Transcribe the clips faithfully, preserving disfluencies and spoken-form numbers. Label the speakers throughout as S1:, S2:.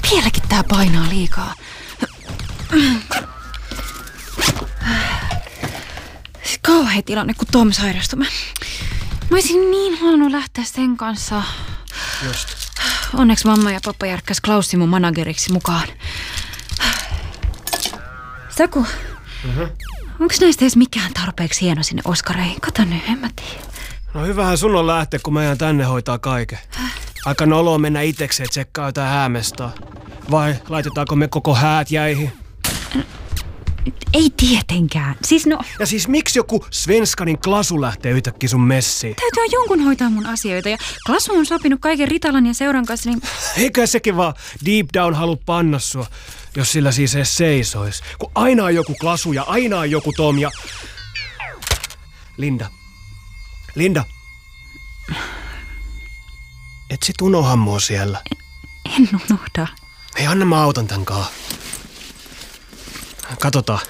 S1: Vieläkin tää painaa liikaa. Kauhea tilanne, kun Tom sairastui. Mä, mä olisin niin halunnut lähteä sen kanssa.
S2: Just.
S1: Onneksi mamma ja pappa järkkäs Klausin mun manageriksi mukaan. Saku,
S2: Mm-hmm.
S1: onko näistä edes mikään tarpeeksi hieno sinne Oskareihin? Kato nyt, en mä tiedä.
S2: No hyvähän sun on lähteä, kun mä jään tänne hoitaa kaiken. Aika noloa mennä itekseen tsekkaa jotain häämestaa. Vai laitetaanko me koko häät jäihin?
S1: Ei tietenkään. Siis no...
S2: Ja siis miksi joku Svenskanin Klasu lähtee yhtäkkiä sun messiin?
S1: Täytyy jonkun hoitaa mun asioita ja Klasu on sopinut kaiken Ritalan ja seuran kanssa, niin...
S2: Eikä sekin vaan deep down halu panna sua, jos sillä siis edes seisois. Kun aina on joku Klasu ja aina on joku Tom ja... Linda. Linda. Et sit unoha mua siellä.
S1: En unohda.
S2: Hei, anna mä autan tän kaa. Katsotaan.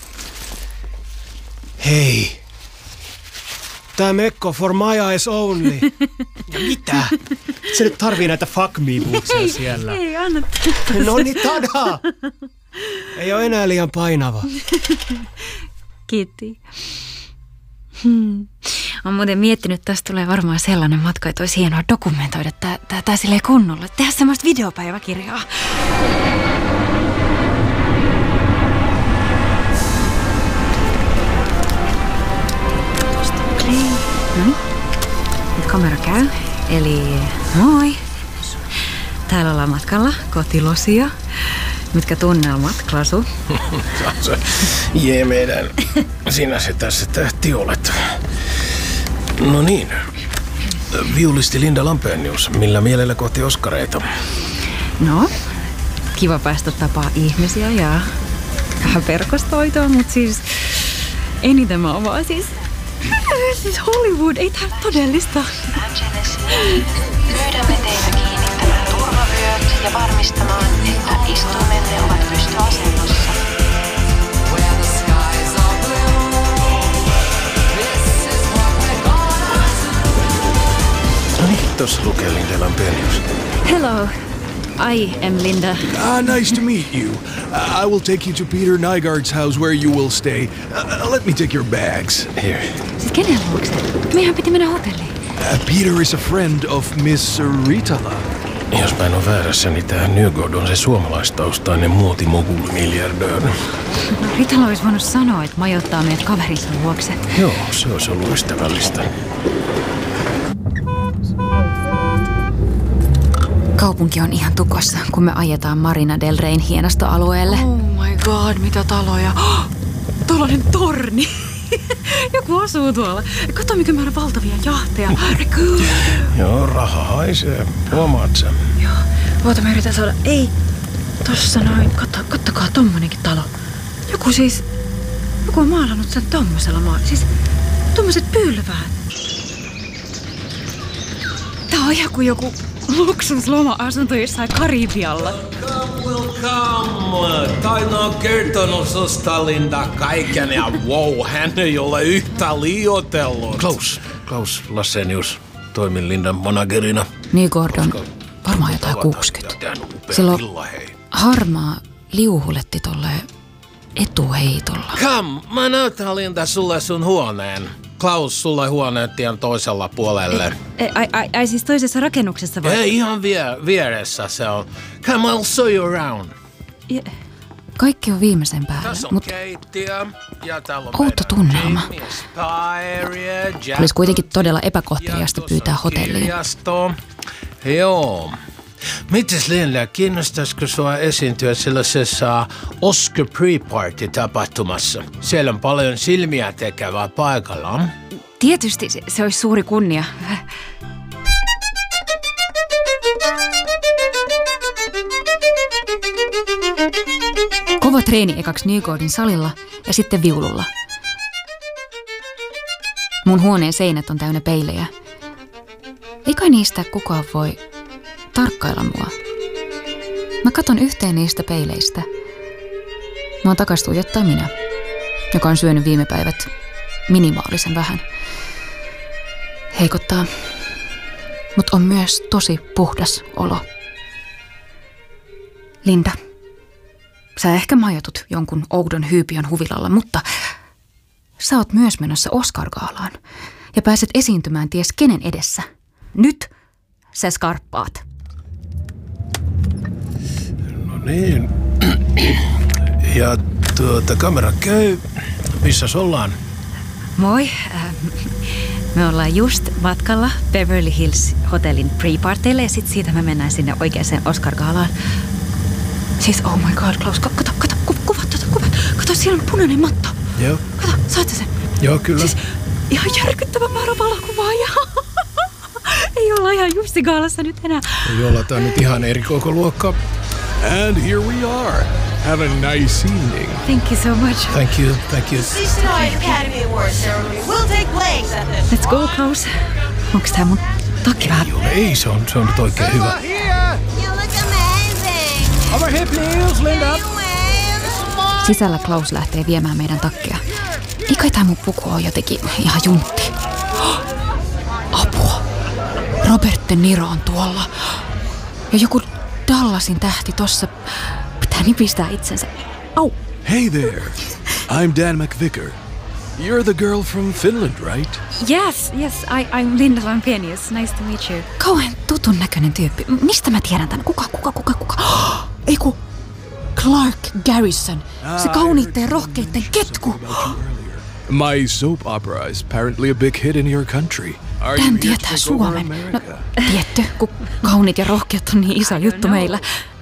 S2: Hei. Tää mekko for my eyes only. Ja mitä? Se nyt tarvii näitä fuck me bootsia siellä.
S1: Ei, anna.
S2: No niin, tada! Ei oo enää liian painava.
S1: Kiitti. Hmm. Olen muuten miettinyt, että tästä tulee varmaan sellainen matka, että olisi hienoa dokumentoida tää, tää, tää silleen kunnolla. Tehdä semmoista videopäiväkirjaa. No niin, nyt kamera käy. Eli moi. Täällä ollaan matkalla kohti Losia. Mitkä tunnelmat, Klasu?
S3: Jee, meidän. Sinä se tässä tähti olet. No niin. Viulisti Linda Lampenius. Millä mielellä kohti Oskareita?
S1: No, kiva päästä tapaa ihmisiä ja vähän verkostoitua, mutta siis eniten mä oon vaan siis... Siis Hollywood, ei tää todellista.
S4: Angeles, pyydämme teitä kiinnittämään turvavyöt ja varmistamaan, että istuimenne ovat pystyasennossa.
S3: No niin, tossa lukee Linda Lampenius.
S1: Hello, I am Linda.
S5: Ah, nice to meet you. Uh, I will take you to Peter Nygaard's house where you will stay. Uh, let me take your bags.
S3: Here.
S1: Siis kenen luokse? Meidän piti mennä hotelliin.
S5: Uh, Peter is a friend of Miss Ritala.
S3: Jos mä en ole väärässä, niin tää Nygård on se suomalaistaustainen muotimogul-miljardööri.
S1: No, Ritala olisi voinut sanoa, että majoittaa meidät kaverinsa luokse.
S3: Joo, se olisi ollut ystävällistä.
S1: Kaupunki on ihan tukossa, kun me ajetaan Marina del Reyn hienostoalueelle. Oh my god, mitä taloja. Oh, tuollainen torni. Joku asuu tuolla. Kato, mikä määrä valtavia jahteja.
S3: Joo, raha haisee. Huomaat sen?
S1: Joo. Oota, mä yritän saada... Ei. Tossa noin. Katso, kattokaa, tommonenkin talo. Joku siis... Joku on maalannut sen tommosella maa... Siis... Tommoset pylväät. Tää on joku joku... luksusloma-asunto jossain Karibialla.
S6: Welcome, welcome. Taina on kertonut susta, Linda, kaiken ja wow, hän ei ole yhtä liioitellut.
S3: Klaus, Klaus Lassenius. Toimin Lindan managerina.
S1: Nygård on varmaan jotain kuusikymmentä. Silloin harmaa liuhuletti tolle etuheitolla.
S6: Come, mä näytän Linda sulle sun huoneen. Klaus, sulle huoneet tien toisella puolelle.
S1: Ei, ai, ai, ai siis toisessa rakennuksessa vai?
S6: Ei, ihan vie, vieressä se on. Come, I'll show you around.
S1: Ja, kaikki on viimeisen päällä,
S6: Tässä on
S1: mutta
S6: keittiö ja täällä on
S1: outo tunnelma.
S6: Olisi
S1: Olisi kuitenkin todella epäkohteliasta pyytää hotelliin.
S6: Joo. Mites Linda, kiinnostaisiko sua esiintyä sellaisessa Oscar Pre-Party-tapahtumassa? Siellä on paljon silmiä tekevää paikalla.
S1: Tietysti se, se olisi suuri kunnia. Kova treeni ekaksi Nygårdin salilla ja sitten viululla. Mun huoneen seinät on täynnä peilejä. Ei kai niistä kukaan voi tarkkailla mua. Mä katon yhteen niistä peileistä. Mä oon takas tuijottaa minä, joka on syönyt viime päivät minimaalisen vähän. Heikottaa, mutta on myös tosi puhdas olo. Linda, sä ehkä majoitut jonkun oudon hyypiön huvilalla, mutta sä oot myös menossa Oscar-gaalaan ja pääset esiintymään ties kenen edessä. Nyt sä skarppaat.
S3: No niin. Ja tuota, kamera käy. Missäs ollaan?
S7: Moi. Me ollaan just matkalla Beverly Hills hotellin pre-parteille ja sit siitä me mennään sinne oikeaan Oscar-gaalaan. Siis oh my god, Klaus, kato, kato, kato, kuva, kato, kuva. Kato, siellä on punainen matto.
S3: Joo.
S7: Kato, saat sä sen?
S3: Joo, kyllä.
S7: Siis ihan järkyttävä määrä valokuvaaja. Ei olla ihan Jussi-gaalassa nyt enää.
S3: Ei olla, tää on nyt ihan eri koko luokka.
S5: And here we are. Have a nice evening.
S7: Thank you so much.
S3: Thank you, thank you.
S8: This tonight's Academy Awards ceremony will take place at the...
S7: Let's go, Klaus. Onks tää mun takki vähän?
S3: Joo, ei, se on, se on nyt oikein hyvä.
S8: You look amazing.
S2: Over here, please, Linda.
S1: Sisällä Klaus lähtee viemään meidän takkia. Ei kai tää mun puku on jotenkin ihan juntti. Apua. Robert De Niro on tuolla. Ja joku Dallasin tähti tossa. Pitää nipistää itsensä. Au.
S5: Hey there. I'm Dan McVicker. You're the girl from Finland, right?
S7: Yes, yes, I, I'm Linda Lampenius. Nice to meet you.
S1: Kauhean tutun näköinen tyyppi. Mistä mä tiedän tän? Kuka, kuka, kuka, kuka? Ei ku Clark Garrison. Se kauniitten ja rohkeitten ketku.
S5: My soap opera is apparently a big hit in your country. Are you
S1: Tän
S5: here to
S1: tietää
S5: take over
S1: Suomen. No,
S5: America?
S1: tietty, kun kaunit ja rohkeat on niin iso juttu meillä.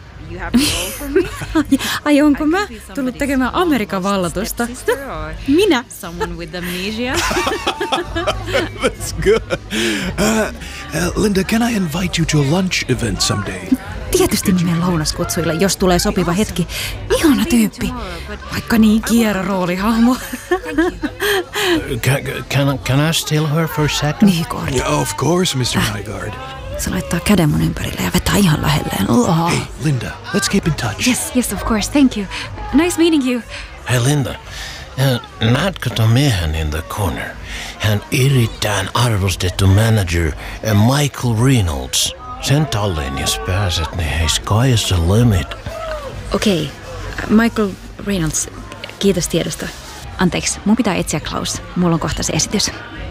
S7: Ai onko mä tullut tekemään Amerikan vallatusta? Minä?
S8: Someone with amnesia.
S5: That's good. Uh, uh, Linda, can I invite you to a lunch event someday?
S7: Tietysti nimen lounaskutsuille, jos tulee sopiva hetki. Ihana tyyppi. Vaikka niin kierro roolihahmo.
S3: Can, can, can I steal her for a second?
S1: Nygaard.
S5: Yeah, of course, mister Nygaard.
S1: Se laittaa käden mun ympärille ja vetää ihan lähelleen. Oh.
S5: Hey, Linda, let's keep in touch.
S7: Yes, yes, of course. Thank you. Nice meeting you.
S3: Hei Linda, äh, näetkö ton miehen in the corner? Hän erittäin arvostettu manager äh, Michael Reynolds. Sen talliin, jos pääset, niin hei, sky's the limit.
S7: Okei, okay. Michael Reynolds, kiitos tiedosta. Anteeksi, mun pitää etsiä Klaus. Mulla on kohta se esitys.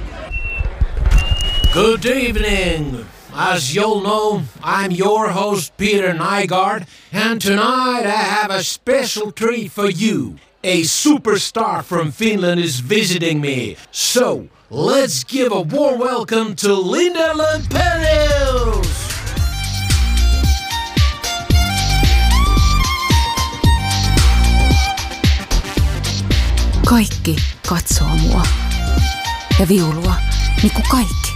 S6: Good evening. As you'll know, I'm your host, Peter Nygaard, and tonight I have a special treat for you. A superstar from Finland is visiting me. So, let's give a warm welcome to Linda Lampenius!
S1: Kaikki katsoo mua. Ja viulua, niin kuin kaikki.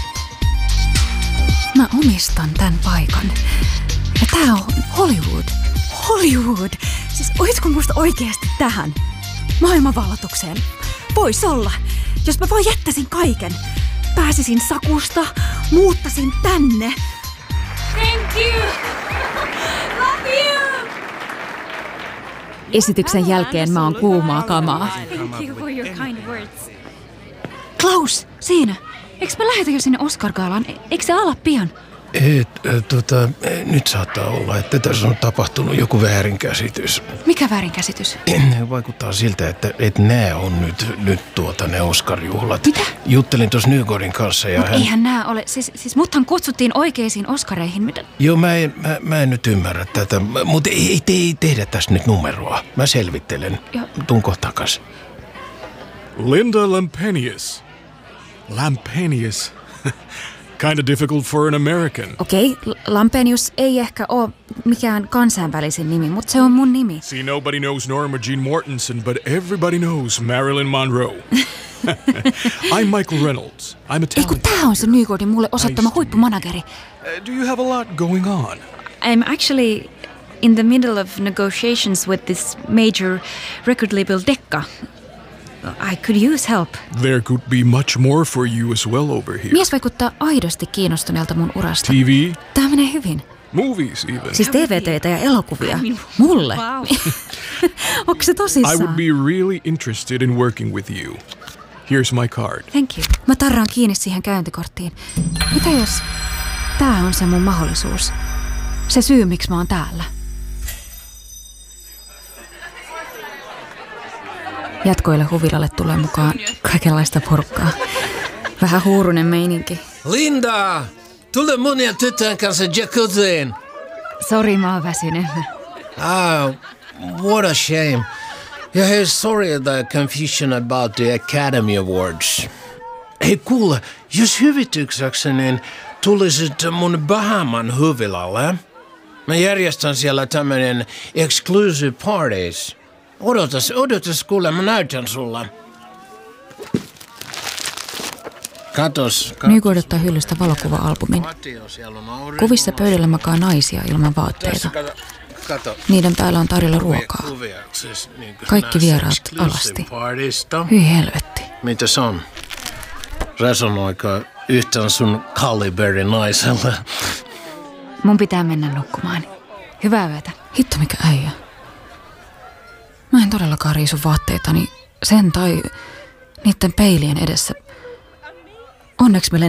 S1: Mä omistan tän paikan. Ja tää on Hollywood.
S7: Hollywood! Siis oisko musta oikeasti tähän? Maailmanvallatukseen. Vois olla. Jos mä vaan jättäisin kaiken. Pääsisin Sakusta, muuttasin tänne. Thank you! Love you!
S1: Esityksen jälkeen mä oon kuumaa kamaa.
S7: Thank you for your kind words.
S1: Klaus, siinä. Eikö mä lähetä jo sinne Oscar-gaalaan? Eikö se ala pian?
S3: Et, äh, tota, nyt saattaa olla, että tässä on tapahtunut joku väärinkäsitys.
S1: Mikä väärinkäsitys?
S3: Vaikuttaa siltä, että et nää on nyt, nyt tuota ne Oscar-juhlat.
S1: Mitä?
S3: Juttelin tuossa Nygaardin kanssa ja
S1: Mut
S3: hän...
S1: eihän nää ole. Siis, siis muthan kutsuttiin oikeisiin Oscareihin. Mitä?
S3: Joo, mä en, mä, mä en nyt ymmärrä tätä, mutta ei, ei, ei tehdä tästä nyt numeroa. Mä selvittelen.
S1: Joo.
S3: Tunko takas.
S5: Linda Lampenius. Lampenius. Kind of difficult for an American.
S1: Okei, okay, Lampenius ei ehkä ole mikään kansainvälisin nimi, mutta se on mun nimi.
S5: See, nobody knows Norma Jean Mortensen, but everybody knows Marilyn Monroe. I'm Michael Reynolds. I'm a
S1: Ei kun
S5: talent.
S1: tää on se Nygaardin mulle osoittama huippumanageri.
S5: Uh, do you have a lot going on?
S7: I'm actually in the middle of negotiations with this major record label Decca. I could use help.
S5: There could be much more for you as well over here.
S1: Mies vaikuttaa aidosti kiinnostuneelta mun urasta.
S5: T V,
S1: Tää menee hyvin.
S5: movies even.
S1: Siis T V-töitä ja elokuvia. Mulle.
S7: Wow.
S1: Onko se
S5: I
S1: tosissaan?
S5: would be really interested in working with you. Here's my card.
S7: Thank you.
S1: Mä tarraan kiinni siihen käyntikorttiin. Mitä jos tää on se mun mahdollisuus? Se syy, miksi mä oon täällä. Jatkoille huvilalle tulee mukaan kaikenlaista porukkaa. Vähän huurunen meininki.
S3: Linda! Tule mun ja tytön kanssa jacuzziin.
S7: Sori, mä oon väsynyt.
S3: Ah, what a shame. Ja hei, sorry the confusion about the Academy Awards. Hei kuule, jos hyvitykseksi, niin tulisit mun Bahaman huvilalle. Mä järjestän siellä tämmönen exclusive parties. Odotas, odotas kuule, mä näytän sulle. Katos. katos.
S1: Nyky odottaa hyllystä valokuva-albumin. Kuvissa pöydällä makaa naisia ilman vaatteita.
S3: Kato.
S1: Niiden päällä on tarjolla ruokaa. Kaikki vieraat alasti. Hyi helvetti.
S3: Mitä se on? Resonoiko yhtään sun kaliberin naiselle?
S7: Mun pitää mennä nukkumaan. Hyvää yötä.
S1: Hitto mikä äijä. Mä en todellakaan riisu vaatteitani sen tai niiden peilien edessä. Onneksi me